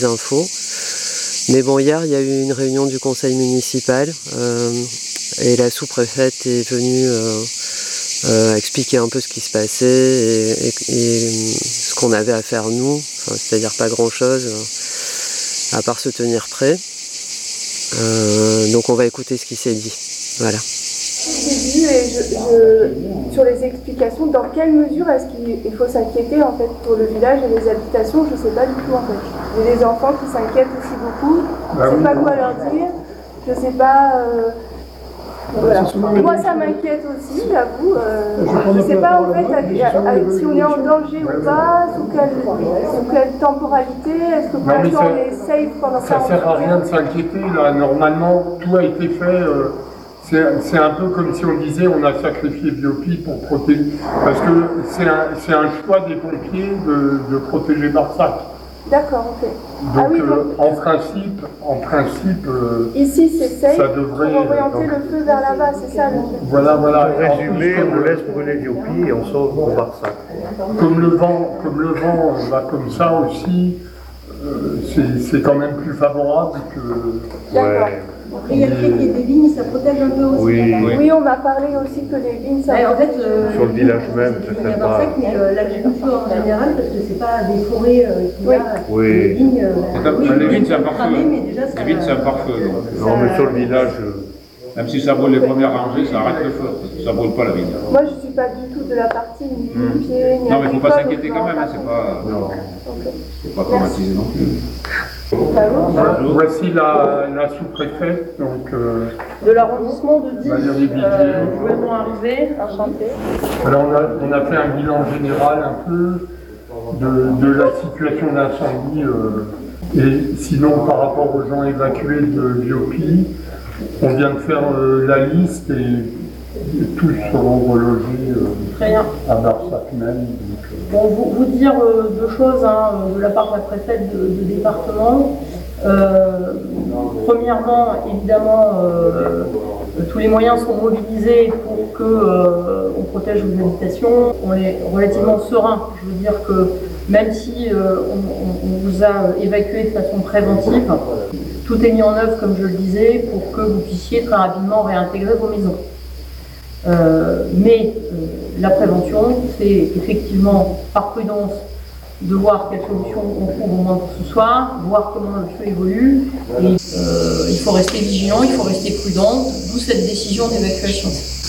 infos. Mais bon, hier, il y a eu une réunion du conseil municipal et la sous-préfète est venue expliquer un peu ce qui se passait et ce qu'on avait à faire nous, c'est-à-dire pas grand-chose, à part se tenir prêt. Donc on va écouter ce qui s'est dit. Voilà. Sur les explications, dans quelle mesure est-ce qu'il faut s'inquiéter en fait pour le village et les habitations? Je ne sais pas du tout en fait. J'ai des enfants qui s'inquiètent aussi beaucoup. Je ne sais pas quoi leur dire. Je ne sais pas. Voilà. Moi ça m'inquiète aussi, j'avoue. Je ne sais pas en fait si on est en danger ou pas, sous quelle temporalité, est-ce que pour l'instant on est safe pendant ça? Ça ne sert à rien de s'inquiéter, là. Normalement tout a été fait. C'est un peu comme si on disait on a sacrifié Biopi pour protéger, parce que c'est un choix des pompiers de protéger Barsac. D'accord, ok. Donc, oui, donc en principe, ici c'est safe, ça devrait pour orienter le feu vers là-bas, c'est ça le truc. Voilà. Pour résumer, on laisse brûler Biopi et on sauve pour Barsac. Comme le vent va comme ça aussi, c'est quand même plus favorable que. D'accord. Après, il y a le fait qu'il y ait des vignes, ça protège un peu aussi. Oui, on m'a parlé aussi que les vignes, ça en fait, sur le village même, il y a Barsac, mais l'agriculture en général, parce que c'est pas des forêts qu'il y a, les vignes. Les vignes, c'est un pare-feu. Les vignes, c'est un pare-feu. Non, mais sur le village. Même si ça brûle les premières rangées, ça arrête le feu. Ça brûle pas la vigne. Moi, je suis pas du tout de la partie ni pompier, ni non, mais il ne faut pas s'inquiéter quand même, hein, c'est pas traumatisé non plus. Voici la sous-préfète, donc de l'arrondissement de Die, nouvellement arrivée, enchantée. Alors on a fait un bilan général un peu de la situation d'incendie et sinon par rapport aux gens évacués de Biopi, on vient de faire la liste et tous seront relogés à Barsac même. Bon, vous dire deux choses de la part de la préfète de département. Premièrement, évidemment, tous les moyens sont mobilisés pour qu'on protège les habitations. On est relativement serein. Je veux dire que même si on vous a évacué de façon préventive, tout est mis en œuvre, comme je le disais, pour que vous puissiez très rapidement réintégrer vos maisons. Mais la prévention, c'est effectivement par prudence de voir quelle solution on trouve au moins pour ce soir, voir comment le feu évolue. Et il faut rester vigilant, il faut rester prudent, d'où cette décision d'évacuation.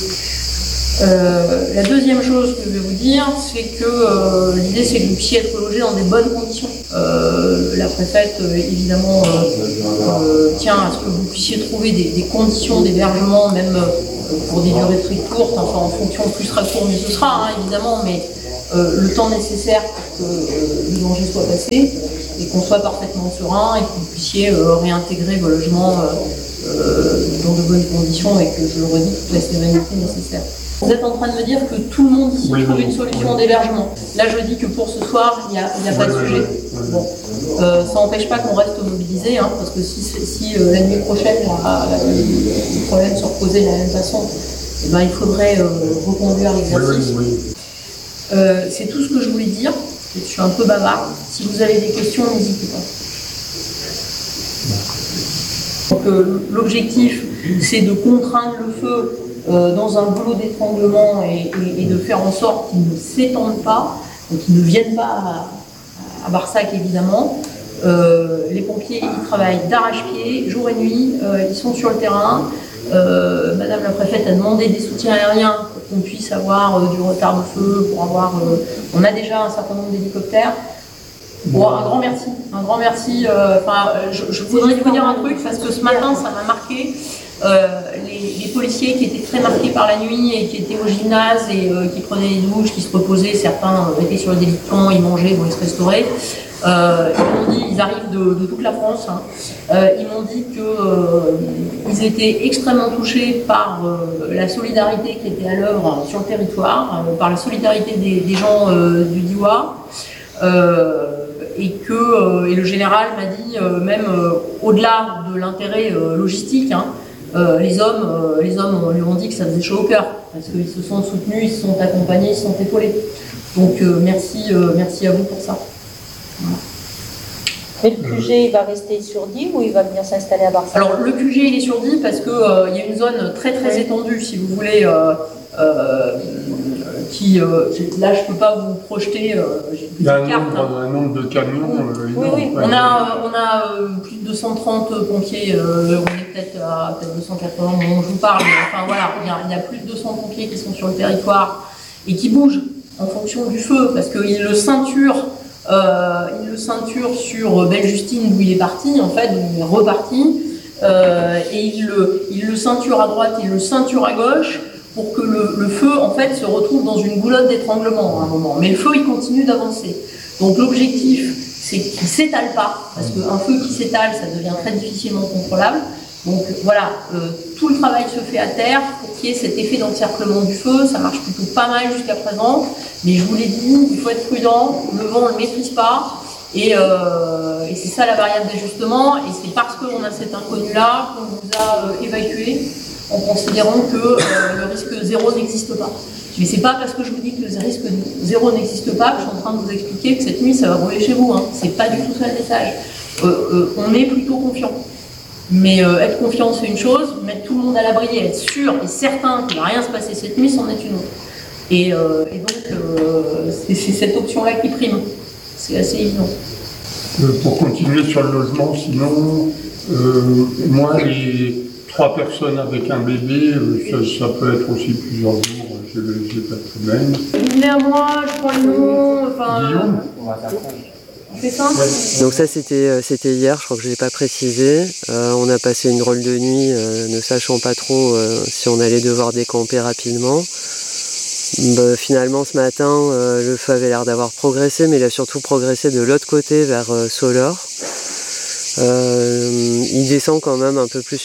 La deuxième chose que je vais vous dire, c'est que l'idée c'est que vous puissiez être logé dans des bonnes conditions. La préfète, évidemment, tient à ce que vous puissiez trouver des conditions d'hébergement, même pour des durées très courtes, enfin en fonction plus sera court, mieux ce sera, évidemment, mais le temps nécessaire pour que le danger soit passé et qu'on soit parfaitement serein et que vous puissiez réintégrer vos logements dans de bonnes conditions et que, je le redis, toute la sérénité nécessaire. Vous êtes en train de me dire que tout le monde ici trouve une solution d'hébergement. Là, je dis que pour ce soir, il n'y a pas de sujet. Bon. Ça n'empêche pas qu'on reste mobilisé, parce que si la nuit prochaine, les problèmes se reposaient de la même façon, il faudrait reconduire l'exercice. C'est tout ce que je voulais dire. Je suis un peu bavard. Si vous avez des questions, n'hésitez pas. Donc, l'objectif, c'est de contraindre le feu dans un goulot d'étranglement et de faire en sorte qu'il ne s'étende pas, donc qu'il ne vienne pas à Barsac évidemment. Les pompiers ils travaillent d'arrache-pied, jour et nuit, ils sont sur le terrain. Madame la préfète a demandé des soutiens aériens pour qu'on puisse avoir du retard de feu, pour avoir. On a déjà un certain nombre d'hélicoptères. Bon, un grand merci. Je voudrais vous dire un truc parce que ce matin ça m'a marqué. Les policiers qui étaient très marqués par la nuit et qui étaient au gymnase et qui prenaient des douches, qui se reposaient, certains étaient sur le délictant, ils mangeaient, ils se restauraient. Ils m'ont dit, ils arrivent de toute la France, ils m'ont dit qu'ils étaient extrêmement touchés par la solidarité qui était à l'œuvre sur le territoire, par la solidarité des gens du Diois. Et le général m'a dit, même au-delà de l'intérêt logistique, les hommes lui ont dit que ça faisait chaud au cœur, parce qu'ils se sont soutenus, ils se sont accompagnés, ils se sont épaulés. Donc merci à vous pour ça. Voilà. Mais le QG, il va rester sur Die ou il va venir s'installer à Barcelone? Alors, le QG, il est sur Die parce qu'il y a une zone très très étendue, si vous voulez, là, je ne peux pas vous projeter. Il y a un nombre de camions énorme. Oui. On a plus de 230 pompiers, on est peut-être à 280 au moment où je vous parle, mais enfin voilà, il y a plus de 200 pompiers qui sont sur le territoire et qui bougent en fonction du feu, parce qu'ils le ceinturent sur Belle-Justine, d'où il est parti, en fait, d'où il est reparti, et il le ceinture à droite, il le ceinture à gauche, pour que le feu, en fait, se retrouve dans une goulotte d'étranglement à un moment. Mais le feu, il continue d'avancer. Donc l'objectif, c'est qu'il ne s'étale pas, parce qu'un feu qui s'étale, ça devient très difficilement contrôlable. Donc voilà, tout le travail se fait à terre pour qu'il y ait cet effet d'encerclement du feu. Ça marche plutôt pas mal jusqu'à présent, mais je vous l'ai dit, il faut être prudent, le vent, on ne le maîtrise pas, et c'est ça la variable d'ajustement, et c'est parce qu'on a cet inconnu-là qu'on vous a évacué, en considérant que le risque zéro n'existe pas. Mais c'est pas parce que je vous dis que le risque zéro n'existe pas que je suis en train de vous expliquer que cette nuit ça va rouler chez vous. Hein. C'est pas du tout ça le message. On est plutôt confiant. Mais être confiant c'est une chose, mettre tout le monde à l'abri et être sûr et certain qu'il ne va rien se passer cette nuit, c'en est une autre. Et donc c'est cette option-là qui prime. C'est assez évident. Pour continuer sur le logement, sinon, moi, les 3 personnes avec un bébé, ça peut être aussi plusieurs jours, j'ai pas de problème. Il est à moi, je prends le nom, enfin... Guillaume. C'est simple. Donc ça c'était hier, je crois que je l'ai pas précisé. On a passé une drôle de nuit, ne sachant pas trop si on allait devoir décamper rapidement. Finalement ce matin, le feu avait l'air d'avoir progressé, mais il a surtout progressé de l'autre côté vers Soleure. Il descend quand même un peu plus